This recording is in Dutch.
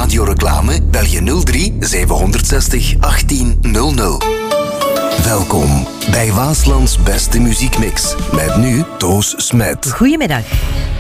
radioreclame? Bel je 03 760 1800. Welkom bij Waaslands beste muziekmix. Met nu Toos Smet. Goedemiddag.